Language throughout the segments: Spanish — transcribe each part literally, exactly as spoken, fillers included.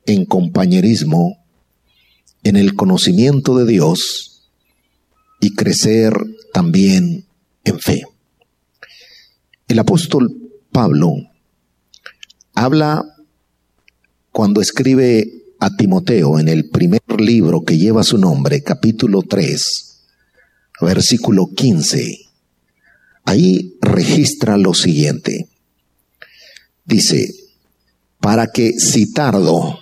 en compañerismo, en el conocimiento de Dios y crecer también en fe. El apóstol Pablo habla cuando escribe a Timoteo en el primer libro que lleva su nombre, capítulo tres, versículo quince. Ahí registra lo siguiente. Dice, para que si tardo,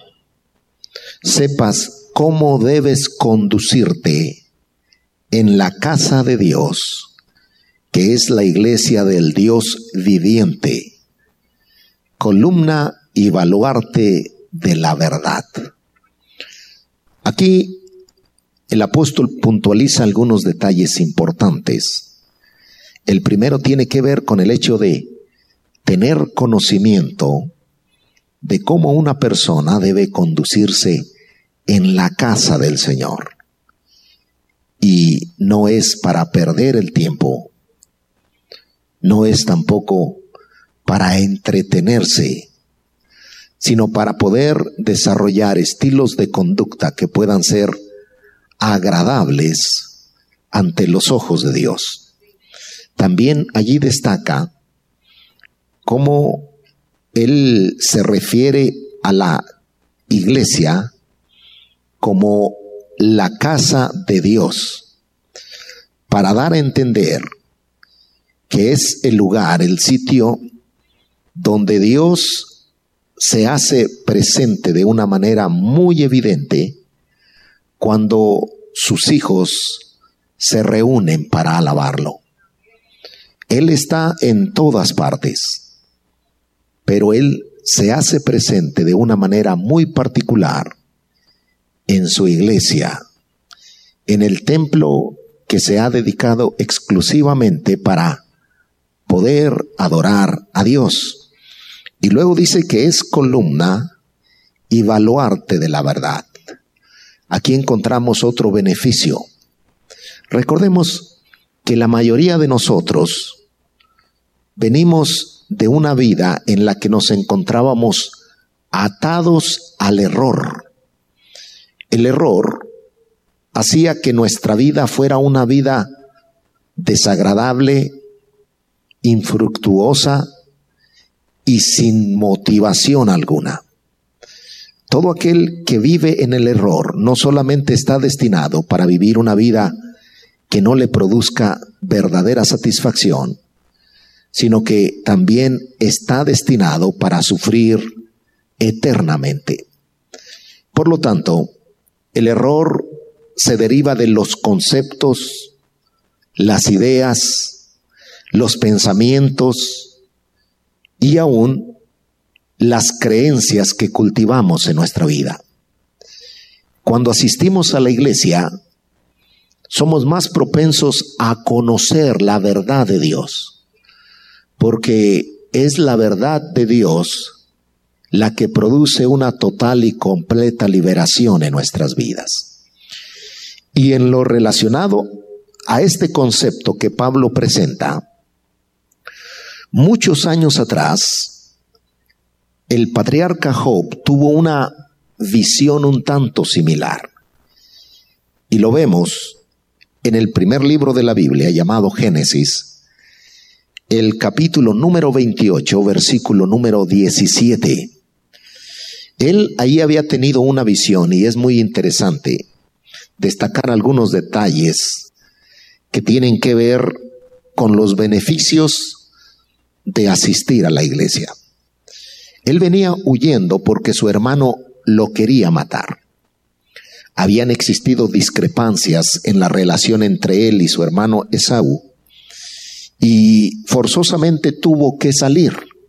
sepas cómo debes conducirte en la casa de Dios, que es la iglesia del Dios viviente, columna y baluarte de la verdad. Aquí el apóstol puntualiza algunos detalles importantes. El primero tiene que ver con el hecho de tener conocimiento de cómo una persona debe conducirse en la casa del Señor. Y no es para perder el tiempo, no es tampoco para entretenerse, sino para poder desarrollar estilos de conducta que puedan ser agradables ante los ojos de Dios. También allí destaca cómo él se refiere a la iglesia como la casa de Dios, para dar a entender que es el lugar, el sitio donde Dios se hace presente de una manera muy evidente cuando sus hijos se reúnen para alabarlo. Él está en todas partes, pero Él se hace presente de una manera muy particular en su iglesia, en el templo que se ha dedicado exclusivamente para poder adorar a Dios. Y luego dice que es columna y baluarte de la verdad. Aquí encontramos otro beneficio. Recordemos que la mayoría de nosotros venimos de una vida en la que nos encontrábamos atados al error. El error hacía que nuestra vida fuera una vida desagradable, infructuosa y sin motivación alguna. Todo aquel que vive en el error no solamente está destinado para vivir una vida que no le produzca verdadera satisfacción, sino que también está destinado para sufrir eternamente. Por lo tanto, el error se deriva de los conceptos, las ideas, los pensamientos y aún las creencias que cultivamos en nuestra vida. Cuando asistimos a la iglesia, somos más propensos a conocer la verdad de Dios, porque es la verdad de Dios la que produce una total y completa liberación en nuestras vidas. Y en lo relacionado a este concepto que Pablo presenta, muchos años atrás, el patriarca Job tuvo una visión un tanto similar. Y lo vemos en el primer libro de la Biblia, llamado Génesis, el capítulo número veintiocho, versículo número diecisiete. Él ahí había tenido una visión, y es muy interesante destacar algunos detalles que tienen que ver con los beneficios de asistir a la iglesia. Él venía huyendo porque su hermano lo quería matar. Habían existido discrepancias en la relación entre él y su hermano Esaú, y forzosamente tuvo que salir.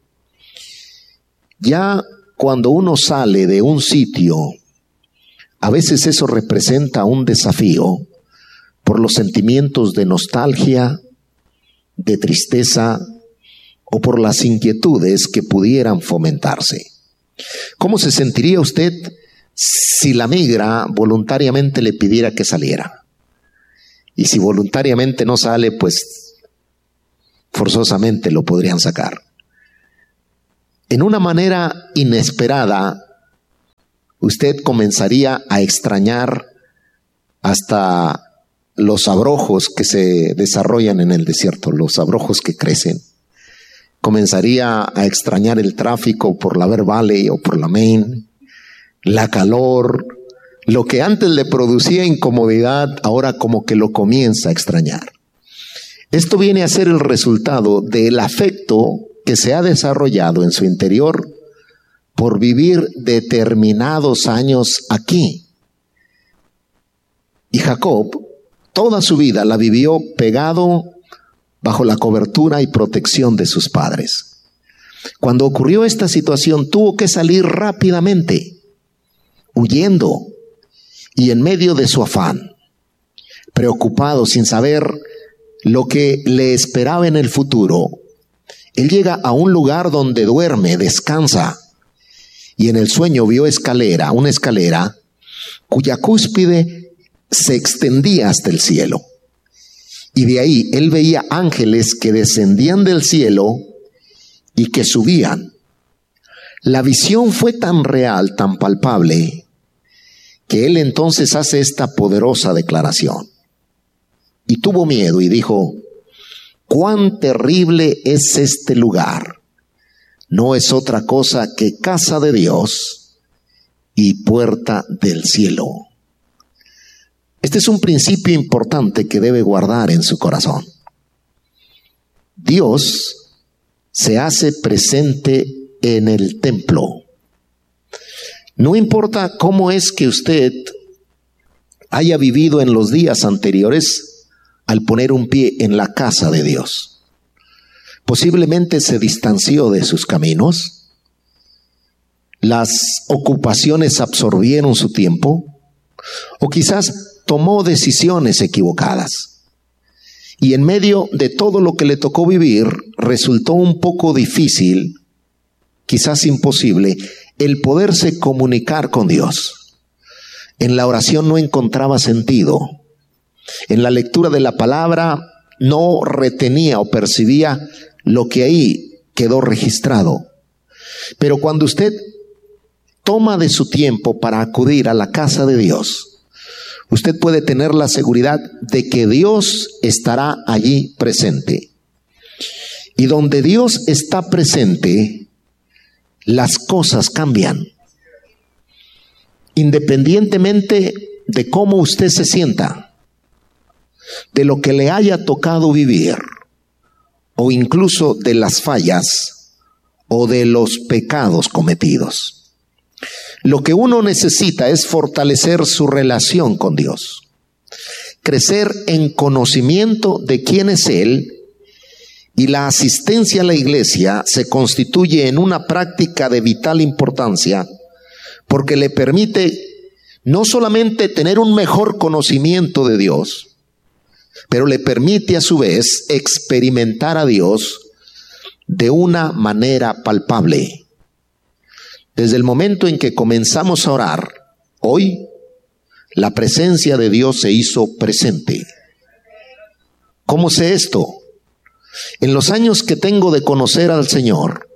Ya cuando uno sale de un sitio, a veces eso representa un desafío por los sentimientos de nostalgia, de tristeza o por las inquietudes que pudieran fomentarse. ¿Cómo se sentiría usted si la migra voluntariamente le pidiera que saliera? Y si voluntariamente no sale, pues forzosamente lo podrían sacar. En una manera inesperada, usted comenzaría a extrañar hasta los abrojos que se desarrollan en el desierto, los abrojos que crecen. Comenzaría a extrañar el tráfico por la Bear Valley o por la Main, la calor, lo que antes le producía incomodidad, ahora como que lo comienza a extrañar. Esto viene a ser el resultado del afecto que se ha desarrollado en su interior por vivir determinados años aquí. Y Jacob, toda su vida la vivió pegado bajo la cobertura y protección de sus padres. Cuando ocurrió esta situación, tuvo que salir rápidamente, huyendo, y en medio de su afán, preocupado, sin saber lo que le esperaba en el futuro, él llega a un lugar donde duerme, descansa, y en el sueño vio escalera, una escalera cuya cúspide se extendía hasta el cielo. Y de ahí él veía ángeles que descendían del cielo y que subían. La visión fue tan real, tan palpable, que él entonces hace esta poderosa declaración. Y tuvo miedo y dijo: cuán terrible es este lugar. No es otra cosa que casa de Dios y puerta del cielo. Este es un principio importante que debe guardar en su corazón. Dios se hace presente en el templo. No importa cómo es que usted haya vivido en los días anteriores al poner un pie en la casa de Dios. Posiblemente se distanció de sus caminos, las ocupaciones absorbieron su tiempo, o quizás tomó decisiones equivocadas. Y en medio de todo lo que le tocó vivir, resultó un poco difícil, quizás imposible, el poderse comunicar con Dios. En la oración no encontraba sentido. En la lectura de la palabra no retenía o percibía lo que ahí quedó registrado. Pero cuando usted toma de su tiempo para acudir a la casa de Dios, usted puede tener la seguridad de que Dios estará allí presente. Y donde Dios está presente, las cosas cambian. Independientemente de cómo usted se sienta, de lo que le haya tocado vivir, o incluso de las fallas o de los pecados cometidos. Lo que uno necesita es fortalecer su relación con Dios, crecer en conocimiento de quién es Él, y la asistencia a la iglesia se constituye en una práctica de vital importancia, porque le permite no solamente tener un mejor conocimiento de Dios, pero le permite a su vez experimentar a Dios de una manera palpable. Desde el momento en que comenzamos a orar, hoy, la presencia de Dios se hizo presente. ¿Cómo sé esto? En los años que tengo de conocer al Señor,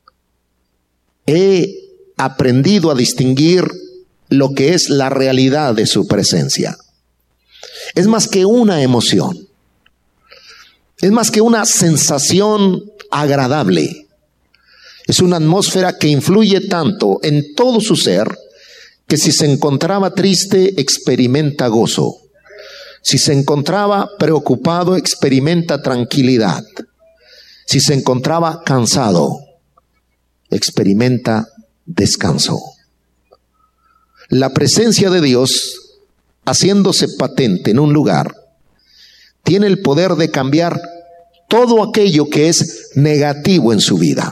he aprendido a distinguir lo que es la realidad de su presencia. Es más que una emoción, es más que una sensación agradable. Es una atmósfera que influye tanto en todo su ser, que si se encontraba triste, experimenta gozo. Si se encontraba preocupado, experimenta tranquilidad. Si se encontraba cansado, experimenta descanso. La presencia de Dios, haciéndose patente en un lugar, tiene el poder de cambiar todo aquello que es negativo en su vida.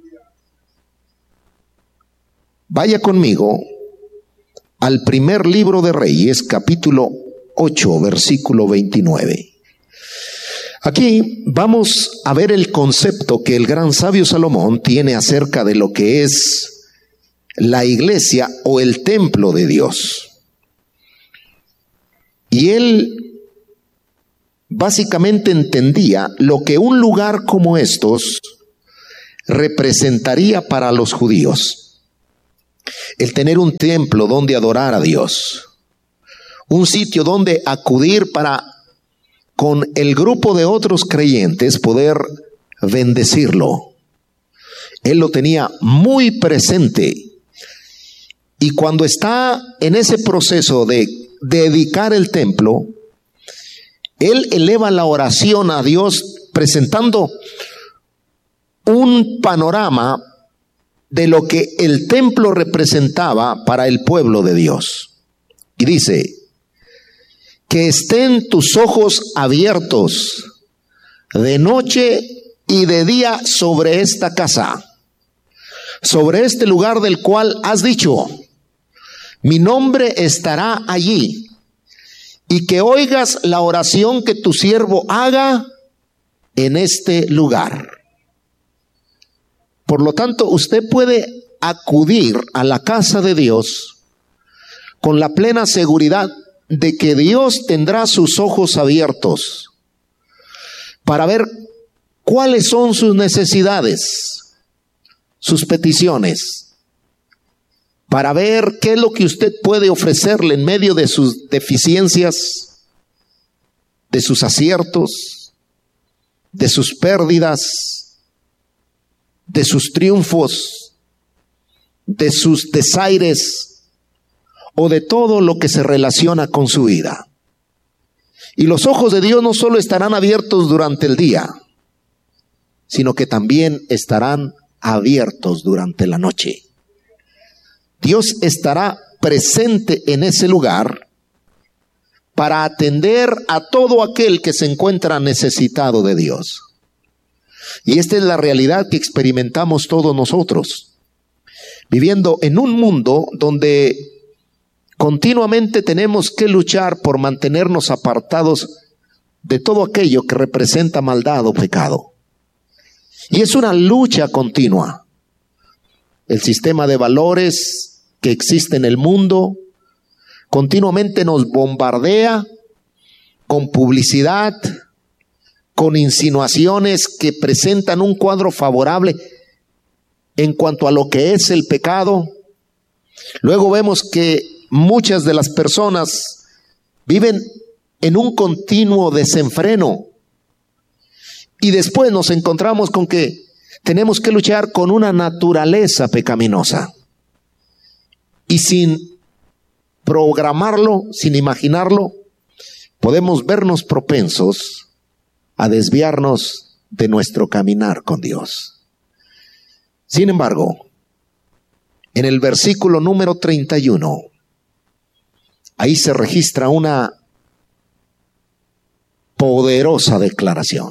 Vaya conmigo al primer libro de Reyes, capítulo ocho, versículo veintinueve. Aquí vamos a ver el concepto que el gran sabio Salomón tiene acerca de lo que es la iglesia o el templo de Dios. Y él básicamente entendía lo que un lugar como estos representaría para los judíos. el tener un templo donde adorar a Dios, un sitio donde acudir para, con el grupo de otros creyentes, poder bendecirlo. Él lo tenía muy presente. Y cuando está en ese proceso de dedicar el templo, él eleva la oración a Dios presentando un panorama de lo que el templo representaba para el pueblo de Dios. Y dice: que estén tus ojos abiertos de noche y de día sobre esta casa, sobre este lugar del cual has dicho, mi nombre estará allí, y que oigas la oración que tu siervo haga en este lugar. Por lo tanto, usted puede acudir a la casa de Dios con la plena seguridad de que Dios tendrá sus ojos abiertos para ver cuáles son sus necesidades, sus peticiones, para ver qué es lo que usted puede ofrecerle en medio de sus deficiencias, de sus aciertos, de sus pérdidas, de sus triunfos, de sus desaires o de todo lo que se relaciona con su vida. Y los ojos de Dios no solo estarán abiertos durante el día, sino que también estarán abiertos durante la noche. Dios estará presente en ese lugar para atender a todo aquel que se encuentra necesitado de Dios. Y esta es la realidad que experimentamos todos nosotros, viviendo en un mundo donde continuamente tenemos que luchar por mantenernos apartados de todo aquello que representa maldad o pecado. Y es una lucha continua. El sistema de valores que existe en el mundo continuamente nos bombardea con publicidad, con insinuaciones que presentan un cuadro favorable en cuanto a lo que es el pecado. Luego vemos que muchas de las personas viven en un continuo desenfreno. Y después nos encontramos con que tenemos que luchar con una naturaleza pecaminosa. Y sin programarlo, sin imaginarlo, podemos vernos propensos a desviarnos de nuestro caminar con Dios. Sin embargo, en el versículo número treinta y uno, ahí se registra una poderosa declaración.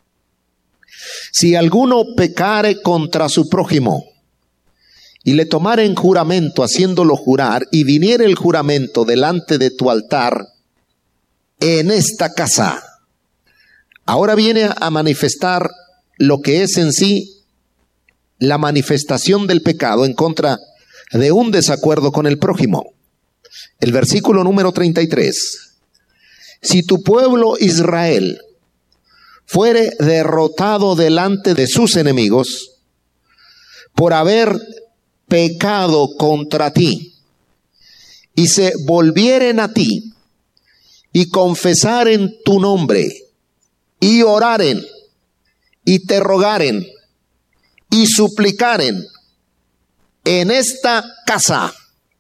Si alguno pecare contra su prójimo y le tomare en juramento haciéndolo jurar, y viniere el juramento delante de tu altar en esta casa. Ahora viene a manifestar lo que es en sí la manifestación del pecado en contra de un desacuerdo con el prójimo. El versículo número treinta y tres. Si tu pueblo Israel fuere derrotado delante de sus enemigos por haber pecado contra ti, y se volvieren a ti y confesaren tu nombre y oraren y te rogaren y suplicaren en esta casa.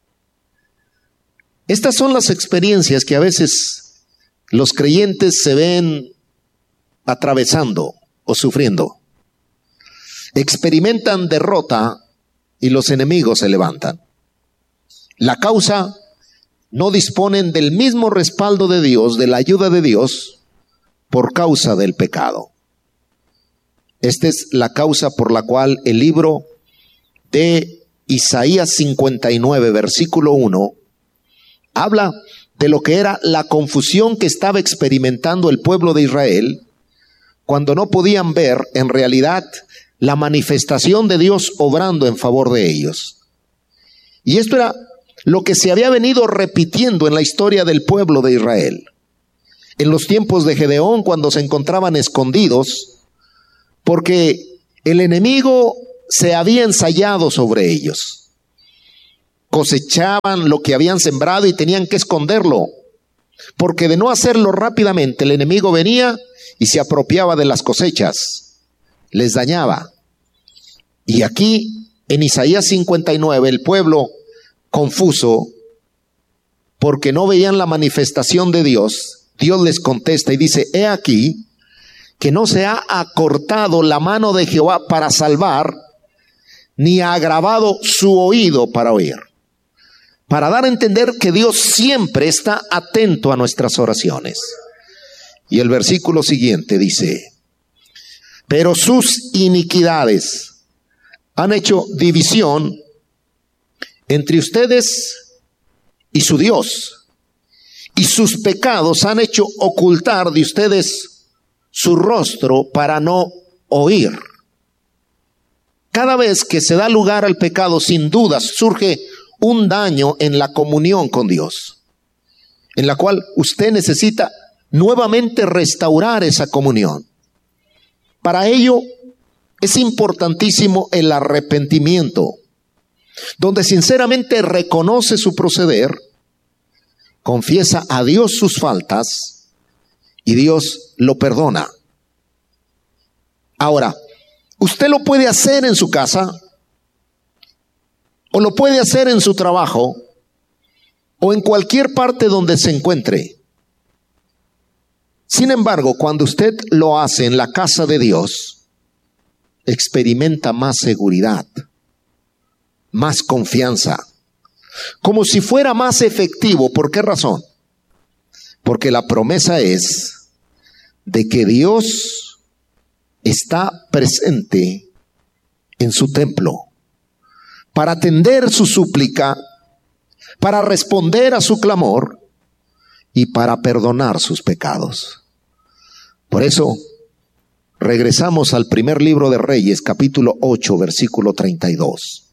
Estas son las experiencias que a veces los creyentes se ven atravesando o sufriendo. Experimentan derrota y los enemigos se levantan. La causa, no disponen del mismo respaldo de Dios, de la ayuda de Dios, por causa del pecado. Esta es la causa por la cual el libro de Isaías cincuenta y nueve, versículo uno, habla de lo que era la confusión que estaba experimentando el pueblo de Israel cuando no podían ver en realidad la manifestación de Dios obrando en favor de ellos. Y esto era lo que se había venido repitiendo en la historia del pueblo de Israel. En los tiempos de Gedeón, cuando se encontraban escondidos, porque el enemigo se había ensayado sobre ellos. cosechaban lo que habían sembrado y tenían que esconderlo, porque de no hacerlo rápidamente el enemigo venía y se apropiaba de las cosechas, les dañaba. Y aquí en Isaías cincuenta y nueve el pueblo confuso, porque no veían la manifestación de Dios, Dios les contesta y dice: he aquí que no se ha acortado la mano de Jehová para salvar, ni ha agravado su oído para oír. Para dar a entender que Dios siempre está atento a nuestras oraciones. Y el versículo siguiente dice: pero sus iniquidades han hecho división entre ustedes y su Dios, y sus pecados han hecho ocultar de ustedes su rostro para no oír. Cada vez que se da lugar al pecado, sin dudas surge un daño en la comunión con Dios, en la cual usted necesita nuevamente restaurar esa comunión. Para ello es importantísimo el arrepentimiento, donde sinceramente reconoce su proceder, confiesa a Dios sus faltas y Dios lo perdona. Ahora, usted lo puede hacer en su casa, o lo puede hacer en su trabajo, o en cualquier parte donde se encuentre. Sin embargo, cuando usted lo hace en la casa de Dios, experimenta más seguridad, más confianza, como si fuera más efectivo. ¿Por qué razón? Porque la promesa es de que Dios está presente en su templo para atender su súplica, para responder a su clamor y para perdonar sus pecados. Por eso, regresamos al primer libro de Reyes, capítulo ocho, versículo treinta y dos.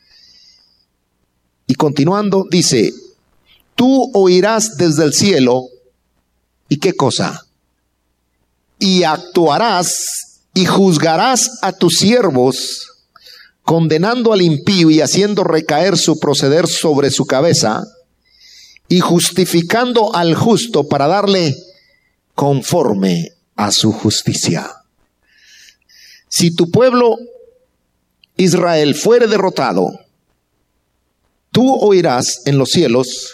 Y continuando, dice: tú oirás desde el cielo, ¿y qué cosa? Y actuarás y juzgarás a tus siervos, condenando al impío y haciendo recaer su proceder sobre su cabeza, y justificando al justo para darle conforme a su justicia. Si tu pueblo Israel fuere derrotado, tú oirás en los cielos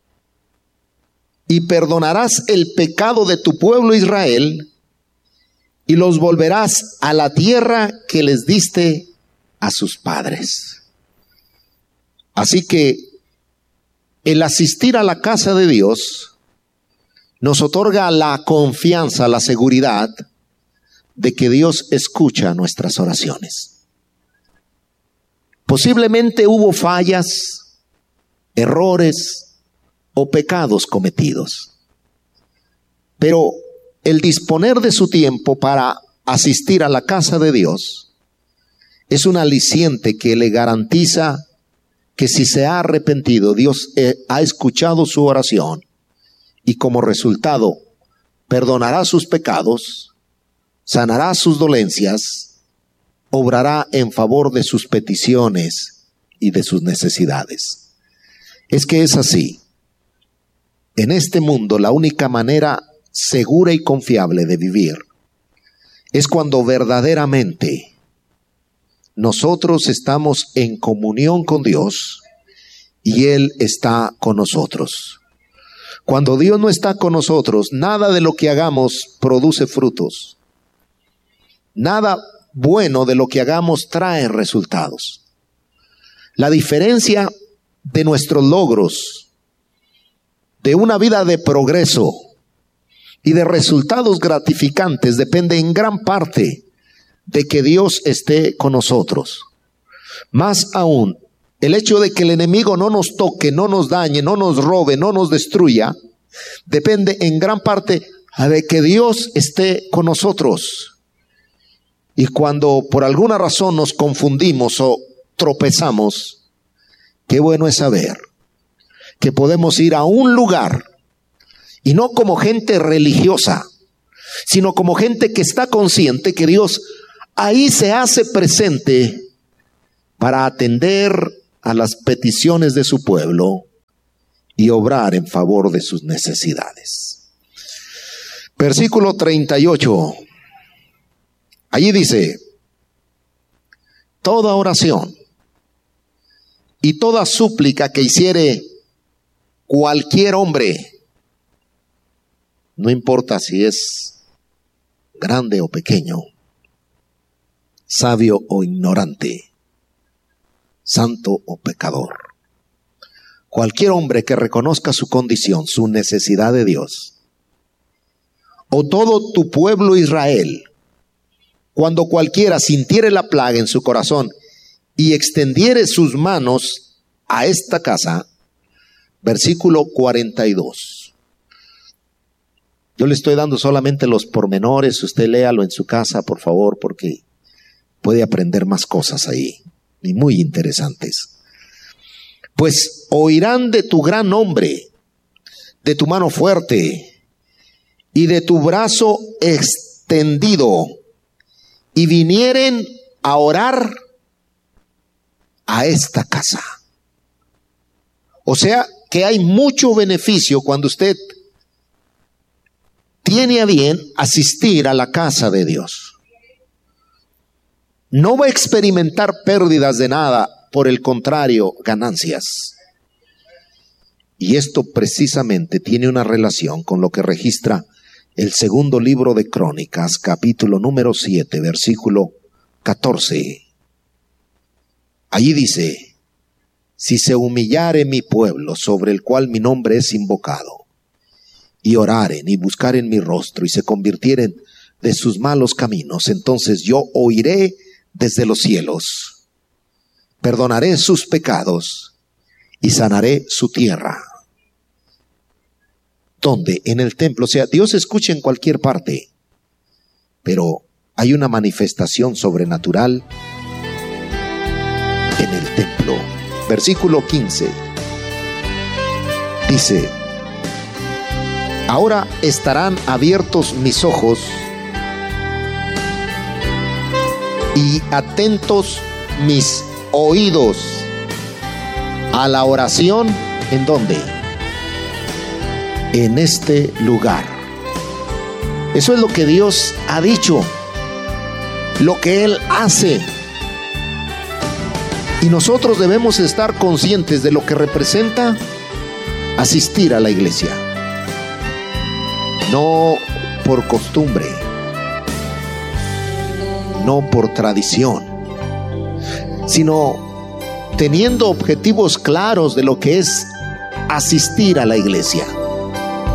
y perdonarás el pecado de tu pueblo Israel y los volverás a la tierra que les diste a sus padres. Así que el asistir a la casa de Dios nos otorga la confianza, la seguridad de que Dios escucha nuestras oraciones. Posiblemente hubo fallas, errores o pecados cometidos, pero el disponer de su tiempo para asistir a la casa de Dios es un aliciente que le garantiza que si se ha arrepentido, Dios ha escuchado su oración y como resultado perdonará sus pecados, sanará sus dolencias, obrará en favor de sus peticiones y de sus necesidades. Es que es así. En este mundo la única manera segura y confiable de vivir es cuando verdaderamente nosotros estamos en comunión con Dios y Él está con nosotros. Cuando Dios no está con nosotros, nada de lo que hagamos produce frutos. Nada bueno de lo que hagamos trae resultados. La diferencia de nuestros logros, de una vida de progreso y de resultados gratificantes depende en gran parte de que Dios esté con nosotros. Más aún, el hecho de que el enemigo no nos toque, no nos dañe, no nos robe, no nos destruya, depende en gran parte de que Dios esté con nosotros. Y cuando por alguna razón nos confundimos o tropezamos, qué bueno es saber que podemos ir a un lugar, y no como gente religiosa, sino como gente que está consciente que Dios ahí se hace presente para atender a las peticiones de su pueblo y obrar en favor de sus necesidades. Versículo treinta y ocho. Allí dice: toda oración y toda súplica que hiciere cualquier hombre, no importa si es grande o pequeño, sabio o ignorante, santo o pecador, cualquier hombre que reconozca su condición, su necesidad de Dios, o todo tu pueblo Israel, cuando cualquiera sintiere la plaga en su corazón y extendiere sus manos a esta casa. Versículo cuarenta y dos. Yo le estoy dando solamente los pormenores, usted léalo en su casa, por favor, porque puede aprender más cosas ahí, y muy interesantes. Pues oirán de tu gran nombre, de tu mano fuerte y de tu brazo extendido, y vinieren a orar a esta casa. O sea que hay mucho beneficio cuando usted tiene a bien asistir a la casa de Dios. No va a experimentar pérdidas de nada, por el contrario, ganancias. Y esto precisamente tiene una relación con lo que registra el segundo libro de Crónicas, capítulo número siete, versículo catorce. Allí dice: si se humillare mi pueblo, sobre el cual mi nombre es invocado, y oraren y buscaren mi rostro, y se convirtieren de sus malos caminos, entonces yo oiré desde los cielos, perdonaré sus pecados y sanaré su tierra. ¿Dónde? En el templo. O sea, Dios escucha en cualquier parte, pero hay una manifestación sobrenatural en el templo. Versículo quince dice: ahora estarán abiertos mis ojos y atentos mis oídos a la oración. ¿En dónde? En este lugar. Eso es lo que Dios ha dicho, lo que Él hace. Y nosotros debemos estar conscientes de lo que representa asistir a la iglesia. No por costumbre, no por tradición, sino teniendo objetivos claros de lo que es asistir a la iglesia.